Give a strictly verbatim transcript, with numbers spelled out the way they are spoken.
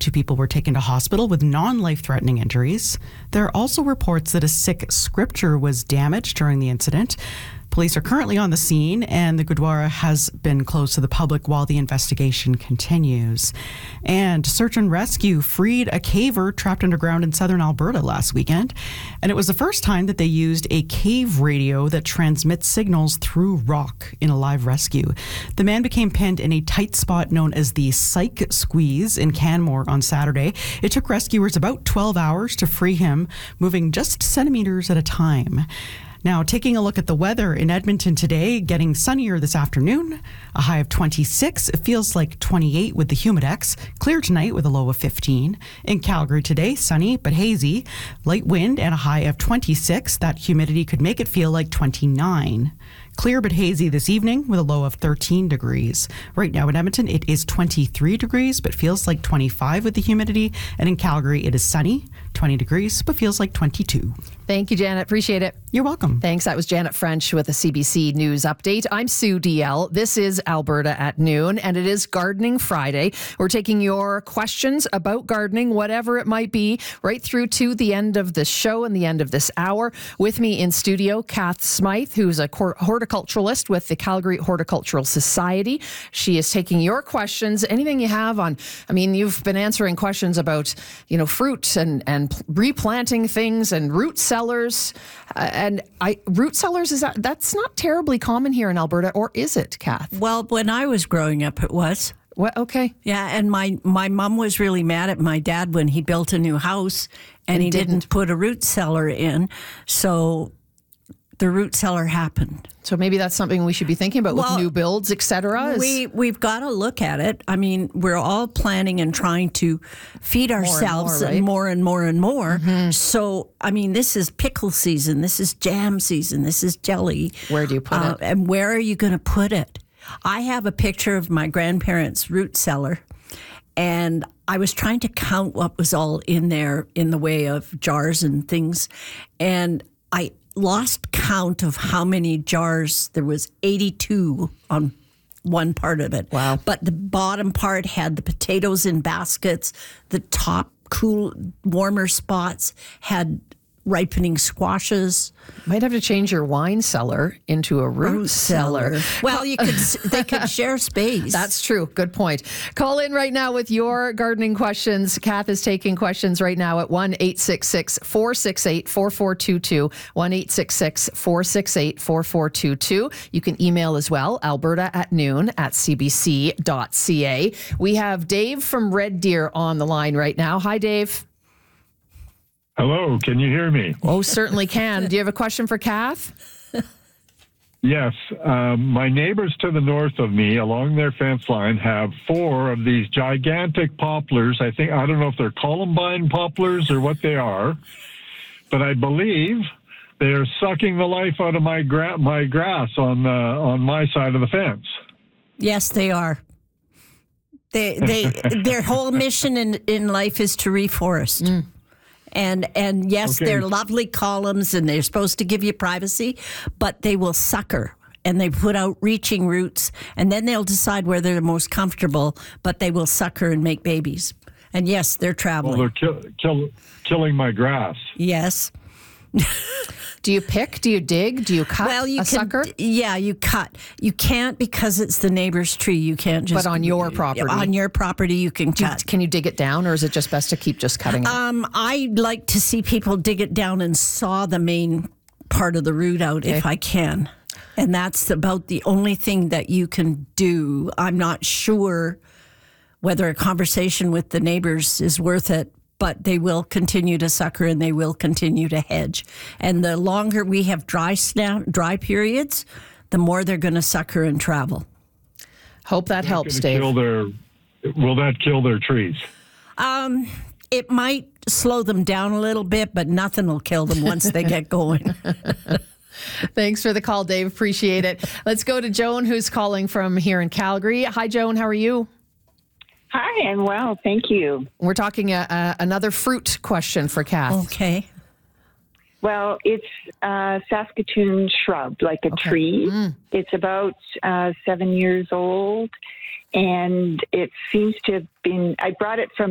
Two people were taken to hospital with non-life-threatening injuries. There are also reports that a Sikh scripture was damaged during the incident. Police are currently on the scene, and the Gurdwara has been closed to the public while the investigation continues. And search and rescue freed a caver trapped underground in southern Alberta last weekend. And it was the first time that they used a cave radio that transmits signals through rock in a live rescue. The man became pinned in a tight spot known as the Psych Squeeze in Canmore on Saturday. It took rescuers about twelve hours to free him, moving just centimeters at a time. Now, taking a look at the weather in Edmonton today, getting sunnier this afternoon, a high of twenty-six. It feels like twenty-eight with the Humidex. Clear tonight with a low of fifteen. In Calgary today, sunny but hazy. Light wind and a high of twenty-six. That humidity could make it feel like twenty-nine. Clear but hazy this evening with a low of thirteen degrees. Right now in Edmonton, it is twenty-three degrees, but feels like twenty-five with the humidity. And in Calgary, it is sunny, twenty degrees, but feels like twenty-two. Thank you, Janet. Appreciate it. You're welcome. Thanks. That was Janet French with a C B C News update. I'm Sue D L. This is Alberta at Noon, and it is Gardening Friday. We're taking your questions about gardening, whatever it might be, right through to the end of the show and the end of this hour. With me in studio, Kath Smythe, who's a horticulturalist with the Calgary Horticultural Society. She is taking your questions, anything you have on, I mean, you've been answering questions about, you know, fruit and, and replanting things and root cellars. Uh, and I root cellars, is that, that's not terribly common here in Alberta, or is it, Kath? Well, when I was growing up, it was. What? Okay. Yeah, and my, my mom was really mad at my dad when he built a new house and, and he didn't. didn't put a root cellar in. So the root cellar happened. So maybe that's something we should be thinking about well, with new builds, et cetera. We, we've got to look at it. I mean, we're all planning and trying to feed ourselves more and more, right? and more and more. And more. Mm-hmm. So, I mean, this is pickle season. This is jam season. This is jelly. Where do you put uh, it? And where are you going to put it? I have a picture of my grandparents' root cellar, and I was trying to count what was all in there in the way of jars and things, and I lost count of how many jars. There was eighty-two on one part of it. Wow. But the bottom part had the potatoes in baskets. The top cool, warmer spots had ripening squashes. Might have to change your wine cellar into a root, Root cellar. cellar. Well, you could they could share space. That's true. Good point. Call in right now with your gardening questions. Kath is taking questions right now at one eight six six, four six eight, four four two two, one eight six six, four six eight, four four two two. You can email as well, alberta at noon at c b c dot c a. We have Dave from Red Deer on the line right now. Hi, Dave. Hello, can you hear me? Oh, certainly can. Do you have a question for Kath? Yes. Um, my neighbors to the north of me along their fence line have four of these gigantic poplars. I think, I don't know if they're Columbine poplars or what they are, but I believe they are sucking the life out of my gra- my grass on the, on my side of the fence. Yes, they are. They they their whole mission in, in life is to reforest. Mm. And and yes, okay. They're lovely columns and they're supposed to give you privacy, but they will sucker and they put out reaching roots and then they'll decide where they're most comfortable, but they will sucker and make babies. And yes, they're traveling. Well, they're kill, kill, killing my grass. Yes. Do you pick? Do you dig? Do you cut well, you a can, sucker? Yeah, you cut. You can't because it's the neighbor's tree. You can't just... But on your property? On your property, you can Do cut. You, can you dig it down, or is it just best to keep just cutting it? Um, I like to see people dig it down and saw the main part of the root out okay. if I can. And that's about the only thing that you can do. I'm not sure whether a conversation with the neighbors is worth it, but they will continue to sucker and they will continue to hedge. And the longer we have dry snap, dry periods, the more they're going to sucker and travel. Hope that helps, Dave. Kill their, will that kill their trees? Um, it might slow them down a little bit, but nothing will kill them once they get going. Thanks for the call, Dave. Appreciate it. Let's go to Joan, who's calling from here in Calgary. Hi, Joan. How are you? Hi, I'm well. Thank you. We're talking a, a, another fruit question for Kath. Okay. Well, it's a Saskatoon shrub, like a okay. tree. Mm. It's about uh, seven years old, and it seems to have been, I brought it from